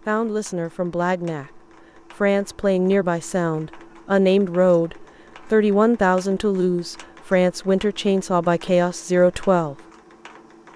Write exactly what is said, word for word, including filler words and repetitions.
Found listener from Blagnac, France playing nearby sound. Unnamed road. thirty-one thousand Toulouse, France Winter Chainsaw by Chaos zero twelve.